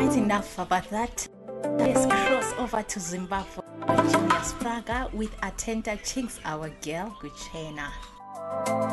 Right, enough about that. Let's cross over to Zimbabwe. Julia Spraga with Atenta Chinks, our girl, Guchena.